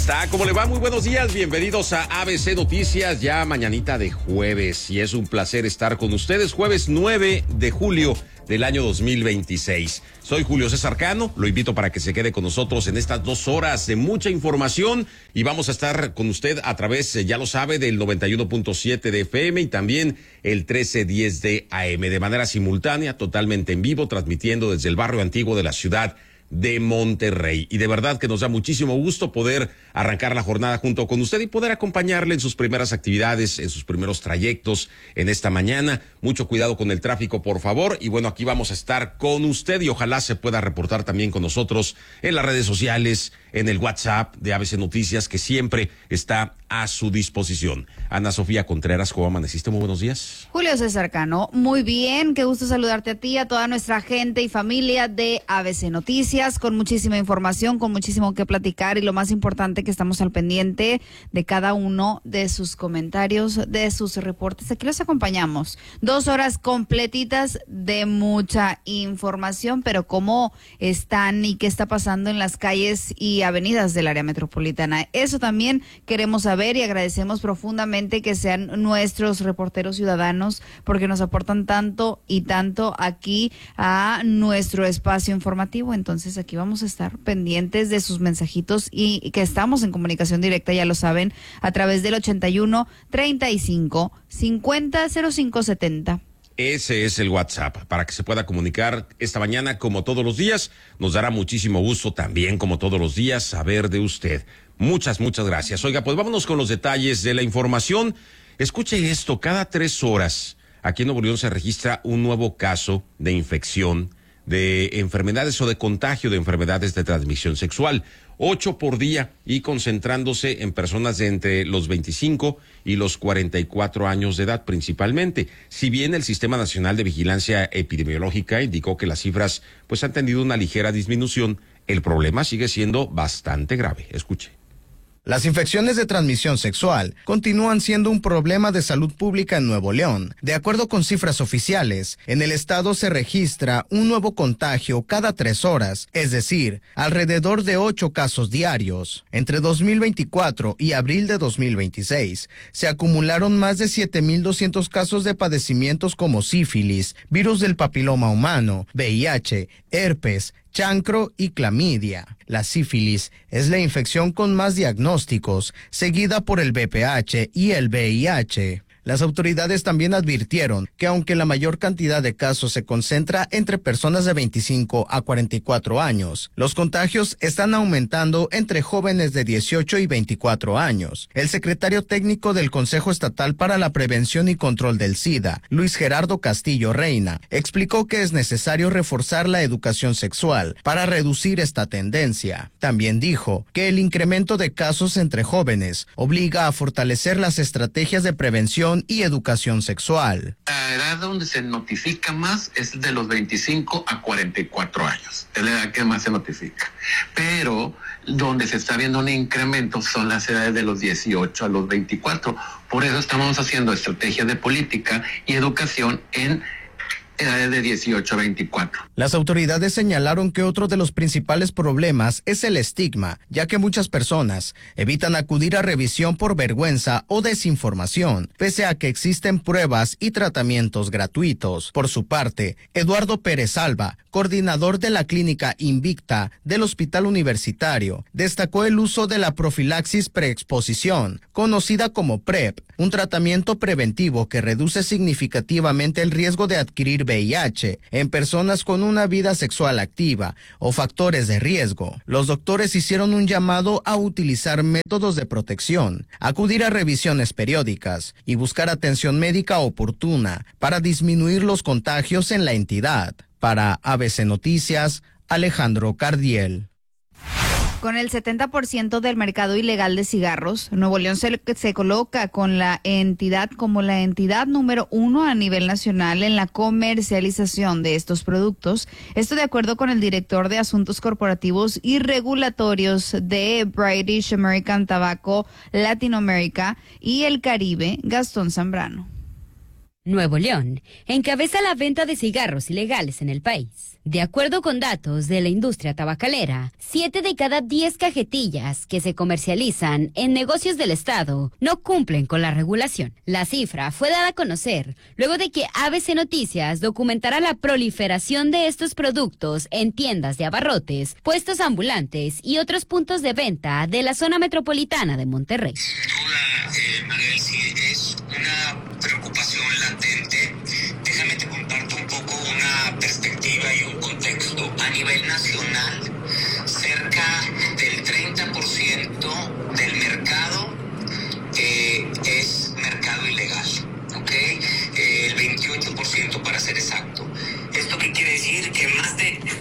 ¿Cómo le va? Muy buenos días, bienvenidos a ABC Noticias, ya mañanita de jueves, y es un placer estar con ustedes, jueves 9 de julio del año 2026. Soy Julio César Cano, lo invito para que se quede con nosotros en estas 2 horas de mucha información, y vamos a estar con usted a través, ya lo sabe, del 91.7 de FM y también el 1310 de AM, de manera simultánea, totalmente en vivo, transmitiendo desde el barrio antiguo de la ciudad de Monterrey. Y de verdad que nos da muchísimo gusto poder arrancar la jornada junto con usted y poder acompañarle en sus primeras actividades, en sus primeros trayectos en esta mañana. Mucho cuidado con el tráfico, por favor. Y bueno, aquí vamos a estar con usted y ojalá se pueda reportar también con nosotros en las redes sociales, en el WhatsApp de ABC Noticias, que siempre está a su disposición. Ana Sofía Contreras, ¿cómo amaneciste? Muy buenos días. Julio César Cano, muy bien, qué gusto saludarte a ti, a toda nuestra gente y familia de ABC Noticias, con muchísima información, con muchísimo que platicar y lo más importante que estamos al pendiente de cada uno de sus comentarios, de sus reportes. Aquí los acompañamos. 2 horas completitas de mucha información, pero cómo están y qué está pasando en las calles y avenidas del área metropolitana. Eso también queremos saber y agradecemos profundamente que sean nuestros reporteros ciudadanos porque nos aportan tanto y tanto aquí a nuestro espacio informativo. Entonces aquí vamos a estar pendientes de sus mensajitos y que estamos en comunicación directa, ya lo saben, a través del 81 35 50 05 70. Ese es el WhatsApp, para que se pueda comunicar esta mañana como todos los días. Nos dará muchísimo gusto también, como todos los días, saber de usted. Muchas gracias. Oiga, pues vámonos con los detalles de la información. Escuche esto, cada 3 horas aquí en Nuevo León se registra un nuevo caso de infección de enfermedades o de contagio de enfermedades de transmisión sexual. 8 por día y concentrándose en personas de entre los 25 y los 44 años de edad principalmente. Si bien el Sistema Nacional de Vigilancia Epidemiológica indicó que las cifras pues han tenido una ligera disminución, el problema sigue siendo bastante grave. Escuche. Las infecciones de transmisión sexual continúan siendo un problema de salud pública en Nuevo León. De acuerdo con cifras oficiales, en el estado se registra un nuevo contagio cada 3 horas, es decir, alrededor de 8 casos diarios. Entre 2024 y abril de 2026, se acumularon más de 7,200 casos de padecimientos como sífilis, virus del papiloma humano, VIH, herpes, chancro y clamidia. La sífilis es la infección con más diagnósticos, seguida por el VPH y el VIH. Las autoridades también advirtieron que aunque la mayor cantidad de casos se concentra entre personas de 25 a 44 años, los contagios están aumentando entre jóvenes de 18 y 24 años. El secretario técnico del Consejo Estatal para la Prevención y Control del SIDA, Luis Gerardo Castillo Reina, explicó que es necesario reforzar la educación sexual para reducir esta tendencia. También dijo que el incremento de casos entre jóvenes obliga a fortalecer las estrategias de prevención y educación sexual. La edad donde se notifica más es de los 25 a 44 años, es la edad que más se notifica, pero donde se está viendo un incremento son las edades de los 18 a los 24, por eso estamos haciendo estrategias de política y educación en edades de 18 a 24. Las autoridades señalaron que otro de los principales problemas es el estigma, ya que muchas personas evitan acudir a revisión por vergüenza o desinformación, pese a que existen pruebas y tratamientos gratuitos. Por su parte, Eduardo Pérez Alba, coordinador de la clínica Invicta del Hospital Universitario, destacó el uso de la profilaxis preexposición, conocida como PrEP, un tratamiento preventivo que reduce significativamente el riesgo de adquirir VIH en personas con una vida sexual activa o factores de riesgo. Los doctores hicieron un llamado a utilizar métodos de protección, acudir a revisiones periódicas y buscar atención médica oportuna para disminuir los contagios en la entidad. Para ABC Noticias, Alejandro Cardiel. Con el 70% del mercado ilegal de cigarros, Nuevo León se coloca con la entidad como la entidad número 1 a nivel nacional en la comercialización de estos productos. Esto de acuerdo con el director de Asuntos Corporativos y Regulatorios de British American Tobacco Latinoamérica y el Caribe, Gastón Zambrano. Nuevo León encabeza la venta de cigarros ilegales en el país. De acuerdo con datos de la industria tabacalera, 7 de cada 10 cajetillas que se comercializan en negocios del estado no cumplen con la regulación. La cifra fue dada a conocer luego de que ABC Noticias documentara la proliferación de estos productos en tiendas de abarrotes, puestos ambulantes y otros puntos de venta de la zona metropolitana de Monterrey. Sin duda, Manuel, sí es una preocupación latente. Déjame te comparto un poco una perspectiva y un contexto. A nivel nacional, cerca del 30% del mercado es mercado ilegal, ¿ok? El 28% para ser exacto. ¿Esto qué quiere decir? Que más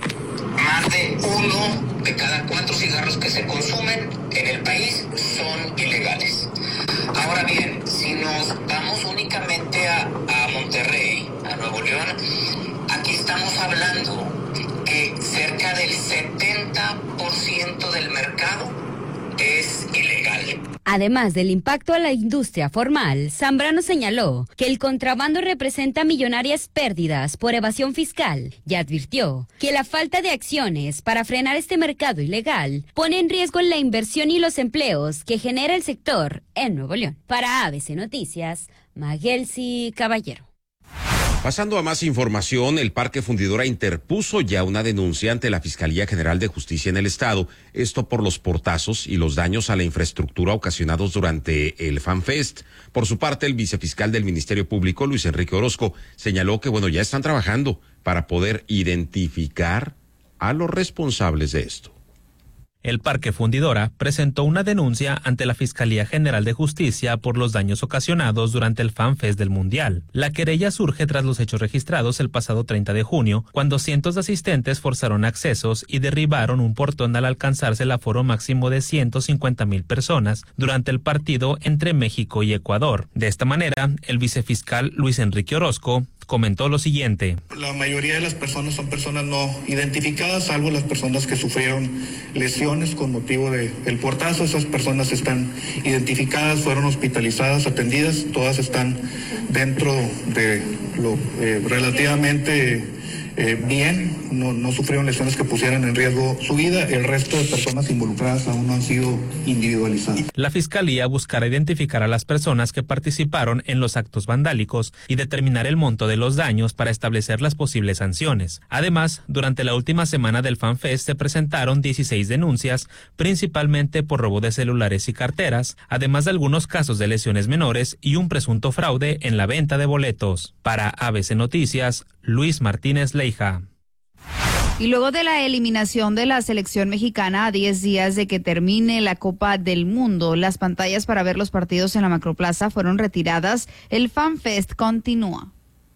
de 1 de cada 4 cigarros que se consumen en el país son ilegales. Ahora bien, si nos vamos únicamente a Monterrey, a Nuevo León, aquí estamos hablando que cerca del 70% del mercado es ilegal. Además del impacto a la industria formal, Zambrano señaló que el contrabando representa millonarias pérdidas por evasión fiscal y advirtió que la falta de acciones para frenar este mercado ilegal pone en riesgo la inversión y los empleos que genera el sector en Nuevo León. Para ABC Noticias, Magelsi Caballero. Pasando a más información, el Parque Fundidora interpuso ya una denuncia ante la Fiscalía General de Justicia en el Estado, esto por los portazos y los daños a la infraestructura ocasionados durante el FanFest. Por su parte, el vicefiscal del Ministerio Público, Luis Enrique Orozco, señaló que ya están trabajando para poder identificar a los responsables de esto. El Parque Fundidora presentó una denuncia ante la Fiscalía General de Justicia por los daños ocasionados durante el FanFest del Mundial. La querella surge tras los hechos registrados el pasado 30 de junio, cuando cientos de asistentes forzaron accesos y derribaron un portón al alcanzarse el aforo máximo de 150,000 personas durante el partido entre México y Ecuador. De esta manera, el vicefiscal Luis Enrique Orozco comentó lo siguiente. La mayoría de las personas son personas no identificadas, salvo las personas que sufrieron lesiones con motivo del portazo. Esas personas están identificadas, fueron hospitalizadas, atendidas, todas están dentro de lo relativamente bien, no sufrieron lesiones que pusieran en riesgo su vida. El resto de personas involucradas aún no han sido individualizadas. La Fiscalía buscará identificar a las personas que participaron en los actos vandálicos y determinar el monto de los daños para establecer las posibles sanciones. Además, durante la última semana del FanFest se presentaron 16 denuncias, principalmente por robo de celulares y carteras, además de algunos casos de lesiones menores y un presunto fraude en la venta de boletos. Para ABC Noticias, Luis Martínez Leija. Y luego de la eliminación de la selección mexicana a 10 días de que termine la Copa del Mundo, las pantallas para ver los partidos en la Macroplaza fueron retiradas. El FanFest continúa.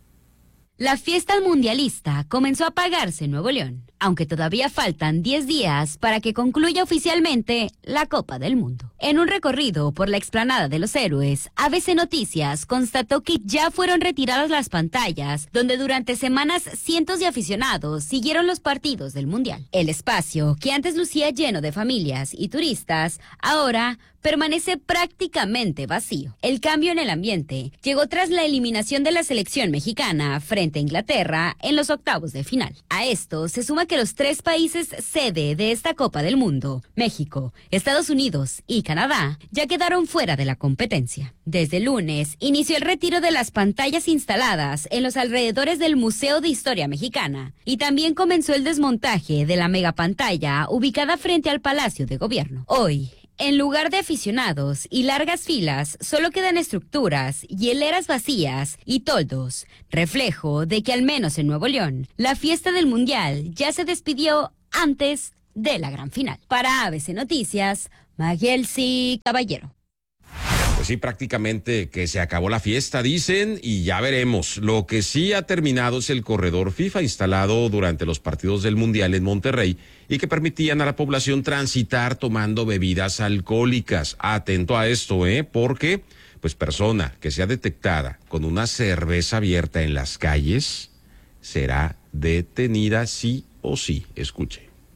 La fiesta mundialista comenzó a apagarse en Nuevo León, aunque todavía faltan 10 días para que concluya oficialmente la Copa del Mundo. En un recorrido por la explanada de los héroes, ABC Noticias constató que ya fueron retiradas las pantallas, donde durante semanas cientos de aficionados siguieron los partidos del Mundial. El espacio, que antes lucía lleno de familias y turistas, ahora permanece prácticamente vacío. El cambio en el ambiente llegó tras la eliminación de la selección mexicana frente a Inglaterra en los octavos de final. A esto se suma que los 3 países sede de esta Copa del Mundo, México, Estados Unidos y Canadá, ya quedaron fuera de la competencia. Desde el lunes inició el retiro de las pantallas instaladas en los alrededores del Museo de Historia Mexicana y también comenzó el desmontaje de la megapantalla ubicada frente al Palacio de Gobierno. Hoy, en lugar de aficionados y largas filas, solo quedan estructuras, hieleras vacías y toldos, reflejo de que al menos en Nuevo León, la fiesta del Mundial ya se despidió antes de la gran final. Para ABC Noticias, Magelsi Caballero. Pues sí, prácticamente que se acabó la fiesta, dicen, y ya veremos. Lo que sí ha terminado es el corredor FIFA instalado durante los partidos del Mundial en Monterrey y que permitían a la población transitar tomando bebidas alcohólicas. Atento a esto, porque pues persona que sea detectada con una cerveza abierta en las calles será detenida sí o sí. Escuche.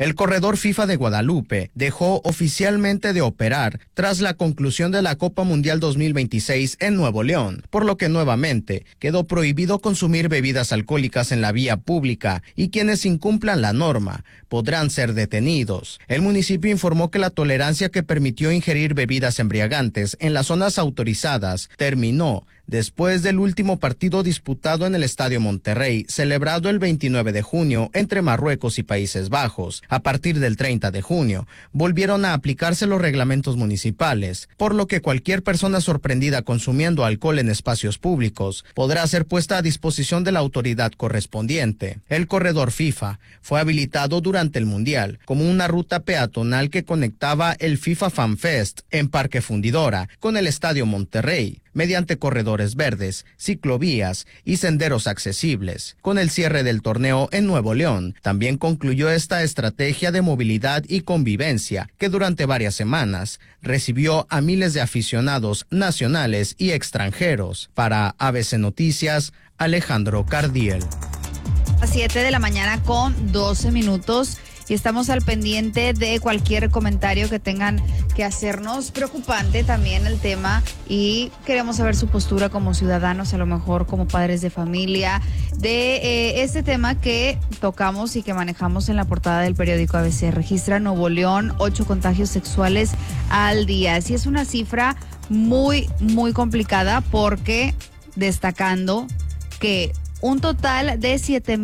El corredor FIFA de Guadalupe dejó oficialmente de operar tras la conclusión de la Copa Mundial 2026 en Nuevo León, por lo que nuevamente quedó prohibido consumir bebidas alcohólicas en la vía pública y quienes incumplan la norma podrán ser detenidos. El municipio informó que la tolerancia que permitió ingerir bebidas embriagantes en las zonas autorizadas terminó después del último partido disputado en el Estadio Monterrey, celebrado el 29 de junio entre Marruecos y Países Bajos. A partir del 30 de junio, volvieron a aplicarse los reglamentos municipales, por lo que cualquier persona sorprendida consumiendo alcohol en espacios públicos podrá ser puesta a disposición de la autoridad correspondiente. El corredor FIFA fue habilitado durante el Mundial como una ruta peatonal que conectaba el FIFA Fan Fest en Parque Fundidora con el Estadio Monterrey, mediante corredores verdes, ciclovías y senderos accesibles. Con el cierre del torneo en Nuevo León, también concluyó esta estrategia de movilidad y convivencia que durante varias semanas recibió a miles de aficionados nacionales y extranjeros. Para ABC Noticias, Alejandro Cardiel. A 7 de la mañana con 12 minutos. Y estamos al pendiente de cualquier comentario que tengan que hacernos. Preocupante también el tema y queremos saber su postura como ciudadanos, a lo mejor como padres de familia, de este tema que tocamos y que manejamos en la portada del periódico ABC. Registra Nuevo León 8 contagios sexuales al día. Sí, es una cifra muy, muy complicada, porque destacando que un total de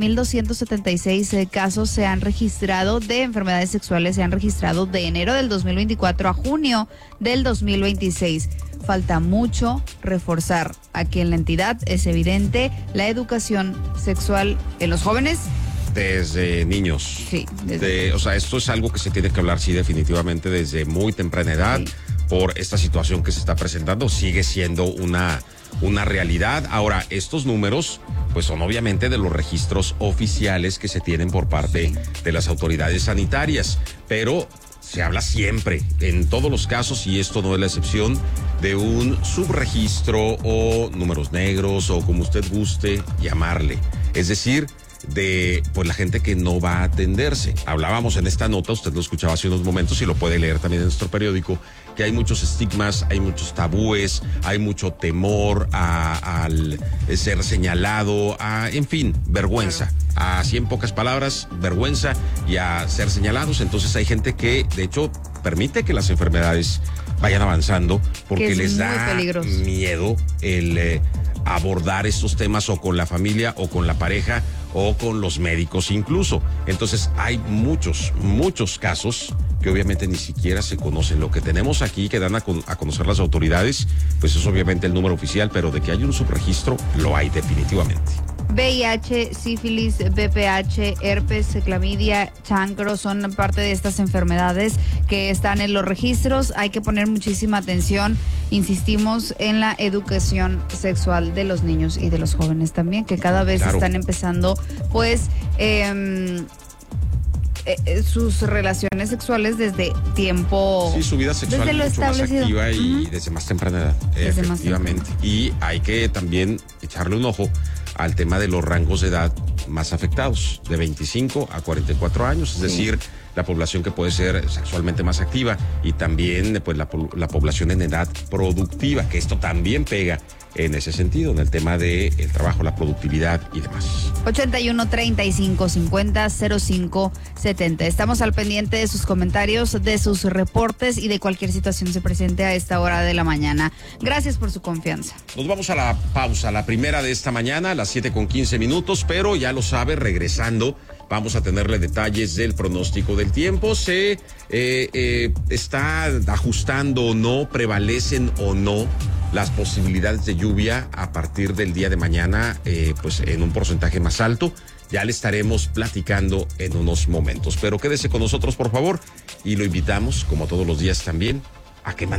7,276 casos se han registrado de enfermedades sexuales, se han registrado de enero del 2024 a junio del 2026. Falta mucho reforzar aquí en la entidad, es evidente, la educación sexual en los jóvenes. Desde niños. Sí. O sea, esto es algo que se tiene que hablar, sí, definitivamente desde muy temprana edad, sí, por esta situación que se está presentando. Sigue siendo una realidad. Ahora, estos números pues son obviamente de los registros oficiales que se tienen por parte de las autoridades sanitarias, pero se habla siempre, en todos los casos, y esto no es la excepción, de un subregistro o números negros o como usted guste llamarle. Es decir, de pues la gente que no va a atenderse. Hablábamos en esta nota, usted lo escuchaba hace unos momentos y lo puede leer también en nuestro periódico, que hay muchos estigmas, hay muchos tabúes, hay mucho temor al ser señalado, en fin, vergüenza. Así en pocas palabras, vergüenza y a ser señalados. Entonces hay gente que de hecho permite que las enfermedades vayan avanzando porque les da miedo el abordar estos temas o con la familia o con la pareja o con los médicos incluso. Entonces hay muchos casos que obviamente ni siquiera se conocen. Lo que tenemos aquí que dan a conocer las autoridades, pues es obviamente el número oficial, pero de que hay un subregistro, lo hay definitivamente. VIH, sífilis, VPH, herpes, clamidia, chancro son parte de estas enfermedades que están en los registros. Hay que poner muchísima atención, insistimos, en la educación sexual de los niños y de los jóvenes también, que cada vez están empezando pues sus relaciones sexuales desde tiempo... Sí, su vida sexual desde lo mucho más establecido. activa y desde más temprana edad, efectivamente. Y hay que también echarle un ojo al tema de los rangos de edad más afectados, de 25 a 44 años, es decir, la población que puede ser sexualmente más activa y también pues la población en edad productiva, que esto también pega en ese sentido, en el tema del trabajo, la productividad y demás. 81-35-50-0570. Estamos al pendiente de sus comentarios, de sus reportes y de cualquier situación se presente a esta hora de la mañana. Gracias por su confianza. Nos vamos a la pausa, la primera de esta mañana, a las 7:15, pero ya lo sabe, regresando, vamos a tenerle detalles del pronóstico del tiempo. Se está ajustando o no, prevalecen o no las posibilidades de lluvia a partir del día de mañana, pues en un porcentaje más alto. Ya le estaremos platicando en unos momentos, pero quédese con nosotros, por favor, y lo invitamos, como todos los días también, a que